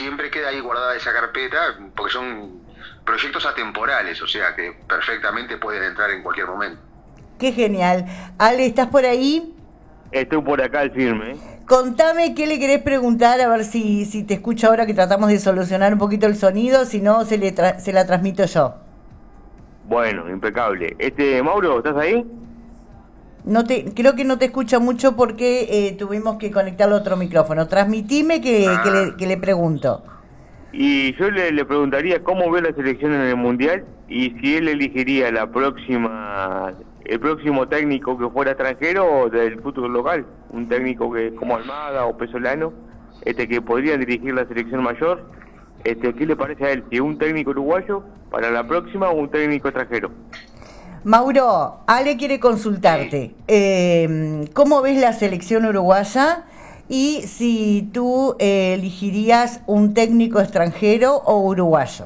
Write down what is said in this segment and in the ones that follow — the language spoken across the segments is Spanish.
siempre queda ahí guardada esa carpeta, porque son proyectos atemporales, o sea que perfectamente pueden entrar en cualquier momento. Qué genial. Ale, ¿estás por ahí? Estoy por acá al firme. Contame qué le querés preguntar, a ver si te escucho ahora que tratamos de solucionar un poquito el sonido, si no se la transmito yo. Bueno, impecable. Mauro, ¿estás ahí? Creo que no te escucho mucho porque tuvimos que conectarle otro micrófono. Transmitime que le pregunto. Y yo le preguntaría cómo ve la selección en el Mundial y si él elegiría el próximo técnico que fuera extranjero o del fútbol local, un técnico que como Almada o Pesolano, que podrían dirigir la selección mayor. ¿Qué le parece a él? ¿Si un técnico uruguayo para la próxima o un técnico extranjero? Mauro, Ale quiere consultarte. ¿Cómo ves la selección uruguaya? Y si tú elegirías un técnico extranjero o uruguayo.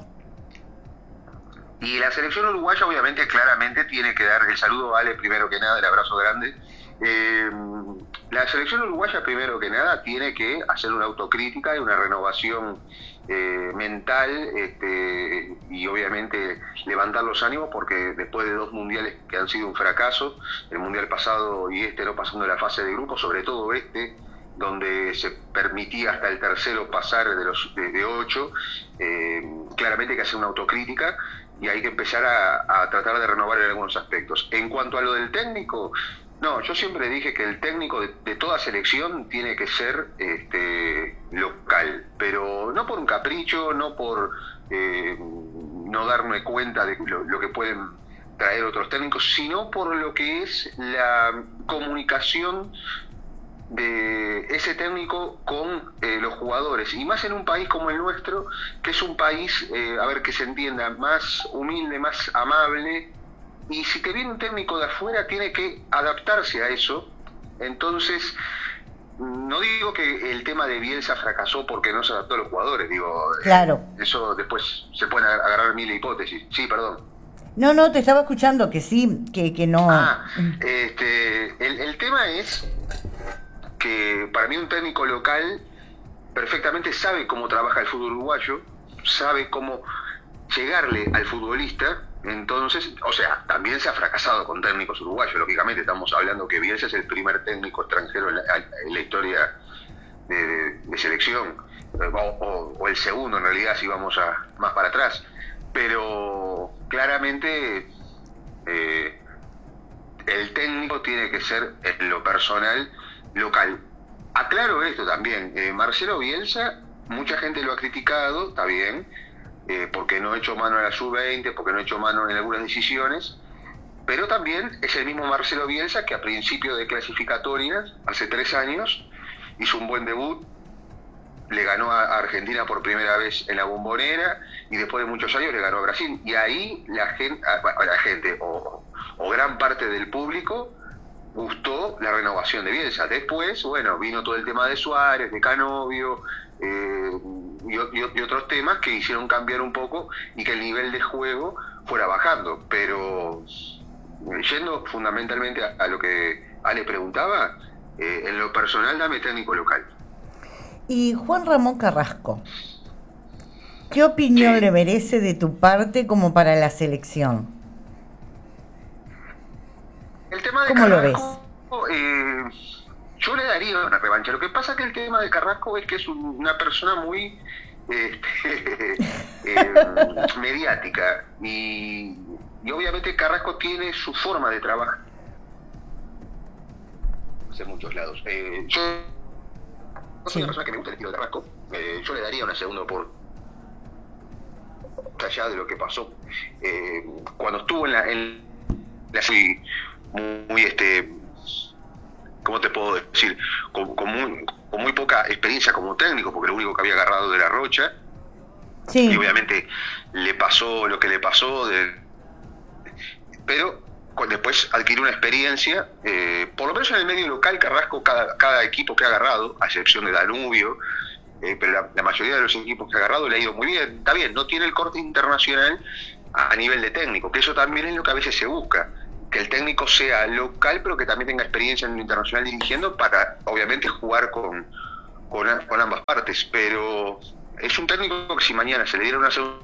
Y la selección uruguaya obviamente claramente tiene que dar el saludo a Ale primero que nada, el abrazo grande. La selección uruguaya primero que nada tiene que hacer una autocrítica y una renovación mental, y obviamente levantar los ánimos, porque después de 2 mundiales que han sido un fracaso, el mundial pasado y no pasando la fase de grupo, sobre todo donde se permitía hasta el tercero pasar de 8, claramente hay que hacer una autocrítica y hay que empezar a tratar de renovar en algunos aspectos. En cuanto a lo del técnico, no, yo siempre dije que el técnico de toda selección tiene que ser local, pero no por un capricho, no por no darme cuenta de lo que pueden traer otros técnicos, sino por lo que es la comunicación de ese técnico con los jugadores, y más en un país como el nuestro, que es un país, que se entienda, más humilde, más amable, y si te viene un técnico de afuera tiene que adaptarse a eso. Entonces, no digo que el tema de Bielsa fracasó porque no se adaptó a los jugadores, claro. Eso después se pueden agarrar 1000 hipótesis. Sí, perdón. No, te estaba escuchando que sí, que no. El tema es que para mí un técnico local perfectamente sabe cómo trabaja el fútbol uruguayo, sabe cómo llegarle al futbolista. Entonces, también se ha fracasado con técnicos uruguayos, lógicamente. Estamos hablando que Bielsa es el primer técnico extranjero en la historia de selección, o el segundo en realidad, si vamos más para atrás. Pero claramente el técnico tiene que ser, en lo personal, local. Aclaro esto también, Marcelo Bielsa, mucha gente lo ha criticado, está bien, porque no ha hecho mano a la sub-20, porque no ha hecho mano en algunas decisiones, pero también es el mismo Marcelo Bielsa que a principio de clasificatorias, hace 3 años, hizo un buen debut, le ganó a Argentina por primera vez en la Bombonera, y después de muchos años le ganó a Brasil, y ahí la gente o gran parte del público gustó la renovación de Bielsa. Después, vino todo el tema de Suárez, de Canovio, y otros temas que hicieron cambiar un poco y que el nivel de juego fuera bajando. Pero yendo fundamentalmente a lo que Ale preguntaba, en lo personal, dame técnico local. Y Juan Ramón Carrasco, ¿qué opinión le merece de tu parte como para la selección? El tema de ¿Cómo Carrasco, lo ves? Yo le daría una revancha. Lo que pasa es que el tema de Carrasco es que es una persona muy mediática, y obviamente Carrasco tiene su forma de trabajar en muchos lados. Yo soy una persona que me gusta el estilo de Carrasco. Yo le daría una segunda por allá de lo que pasó cuando estuvo en la muy ¿cómo te puedo decir? Con muy poca experiencia como técnico, porque lo único que había agarrado era Rocha. Sí. Y obviamente le pasó lo que le pasó, pero después adquirió una experiencia, por lo menos en el medio local. Carrasco, cada equipo que ha agarrado, a excepción de Danubio, pero la mayoría de los equipos que ha agarrado le ha ido muy bien. Está bien, no tiene el corte internacional a nivel de técnico, que eso también es lo que a veces se busca, que el técnico sea local pero que también tenga experiencia en lo internacional dirigiendo, para obviamente jugar con ambas partes. Pero es un técnico que si mañana se le diera una segunda...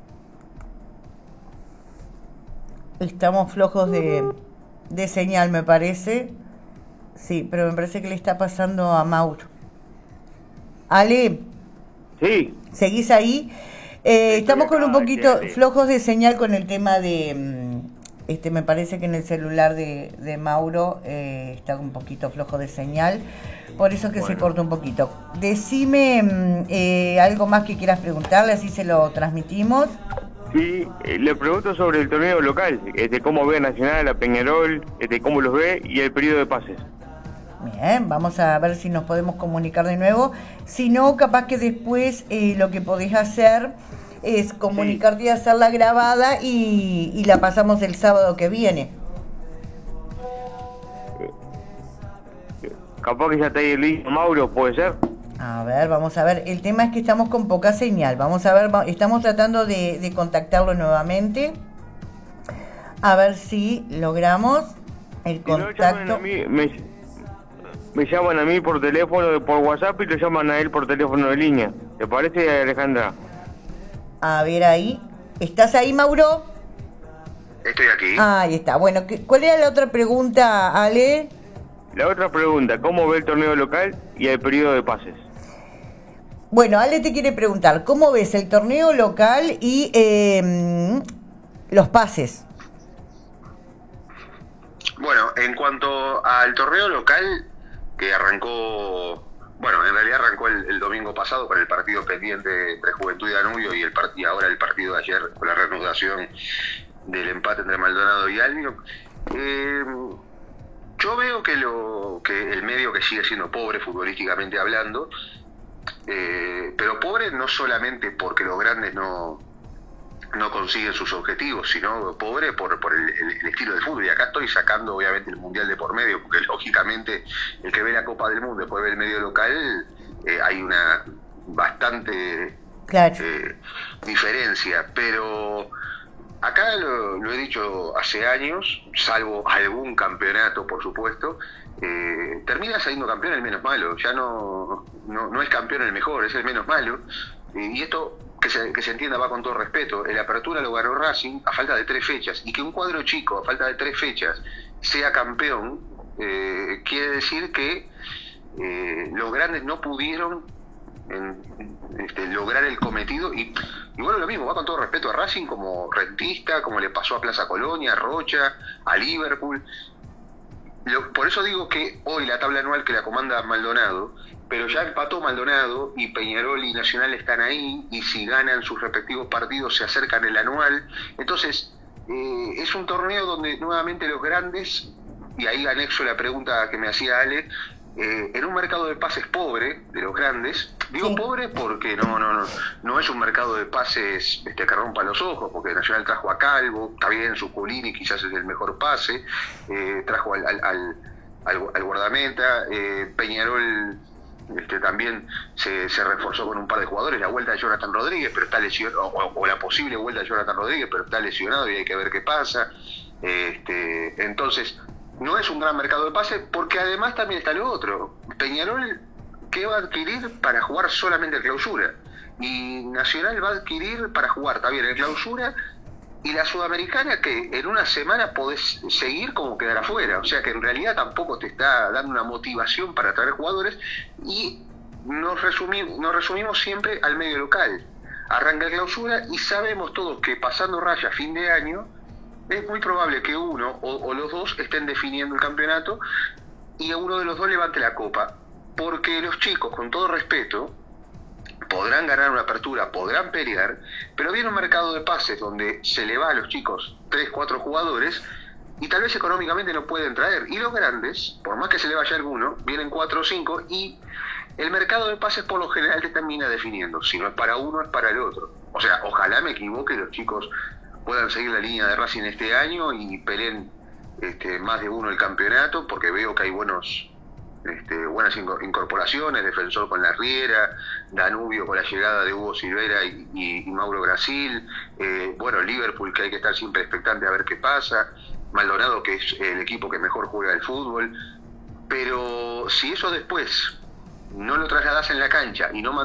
Estamos flojos de señal, me parece. Sí, pero me parece que le está pasando a Mauro. Ale, Sí, ¿seguís ahí? Estamos con un acá, poquito Ale. flojos de señal con el tema de... me parece que en el celular de Mauro está un poquito flojo de señal, por eso que se Bueno. corta un poquito. Decime algo más que quieras preguntarle, así se lo transmitimos. sí, le pregunto sobre el torneo local, cómo ve a Nacional, a Peñarol, cómo los ve y el periodo de pases. Bien, vamos a ver si nos podemos comunicar de nuevo. Si no, capaz que después lo que podés hacer es comunicarte y hacerla grabada y la pasamos el sábado que viene. Capaz que ya está ahí el listo, Mauro, ¿puede ser? A ver, vamos a ver. El tema es que estamos con poca señal. Vamos a ver, estamos tratando de contactarlo nuevamente. A ver si logramos el Si no, llaman a contacto. mí, me llaman a mí por teléfono, por WhatsApp y lo llaman a él por teléfono de línea. ¿Te parece, Alejandra? A ver ahí. ¿Estás ahí, Mauro? Estoy aquí. Ahí está. Bueno, ¿cuál era la otra pregunta, Ale? La otra pregunta, ¿cómo ve el torneo local y el periodo de pases? Bueno, Ale te quiere preguntar, ¿cómo ves el torneo local y los pases? Bueno, en cuanto al torneo local, que arrancó, bueno, en realidad arrancó el domingo pasado con el partido pendiente entre Juventud y Danubio y ahora el partido de ayer con la reanudación del empate entre Maldonado y Almio. Yo veo que el medio que sigue siendo pobre futbolísticamente hablando, pero pobre no solamente porque los grandes no consiguen sus objetivos, sino pobre por el estilo de fútbol. Y acá estoy sacando obviamente el Mundial de por medio, porque lógicamente el que ve la Copa del Mundo después ve el medio local, hay una bastante Claro. diferencia, pero acá lo he dicho hace años, salvo algún campeonato por supuesto, termina saliendo campeón el menos malo, ya no es campeón el mejor, es el menos malo, y esto que se entienda va con todo respeto. El Apertura lo ganó Racing a falta de 3 fechas, y que un cuadro chico a falta de 3 fechas sea campeón, quiere decir que los grandes no pudieron lograr el cometido, y bueno, lo mismo, va con todo respeto a Racing como rentista, como le pasó a Plaza Colonia, a Rocha, a Liverpool. Por eso digo que hoy la tabla anual que la comanda Maldonado, pero ya empató Maldonado y Peñarol y Nacional están ahí, y si ganan sus respectivos partidos se acercan el anual. Entonces es un torneo donde nuevamente los grandes, y ahí anexo la pregunta que me hacía Ale, en un mercado de pases pobre de los grandes, digo Sí. pobre porque no es un mercado de pases que rompa los ojos, porque Nacional trajo a Calvo, está bien, Zuculini quizás es el mejor pase, trajo al guardameta, Peñarol también se reforzó con un par de jugadores, la vuelta de Jonathan Rodríguez, pero está lesionado, o la posible vuelta de Jonathan Rodríguez, pero está lesionado y hay que ver qué pasa. Entonces, no es un gran mercado de pases, porque además también está lo otro. Peñarol, ¿qué va a adquirir para jugar solamente el Clausura? Y Nacional va a adquirir para jugar también el Clausura y la Sudamericana, que en una semana podés seguir como quedar afuera. O sea que en realidad tampoco te está dando una motivación para traer jugadores, y nos resumimos siempre al medio local. Arranca el Clausura y sabemos todos que pasando raya fin de año es muy probable que uno o los dos estén definiendo el campeonato y a uno de los dos levante la copa, porque los chicos, con todo respeto, podrán ganar una apertura, podrán pelear, pero viene un mercado de pases donde se le va a los chicos 3, 4 jugadores y tal vez económicamente no pueden traer, y los grandes, por más que se le vaya alguno, vienen 4 o 5, y el mercado de pases por lo general te termina definiendo, si no es para uno es para el otro. O sea, ojalá me equivoque y los chicos puedan seguir la línea de Racing este año y peleen más de uno el campeonato, porque veo que hay buenas incorporaciones, Defensor con la Riera, Danubio con la llegada de Hugo Silvera y Mauro Brasil, bueno, Liverpool, que hay que estar siempre expectante a ver qué pasa, Maldonado, que es el equipo que mejor juega el fútbol, pero si eso después no lo trasladas en la cancha y no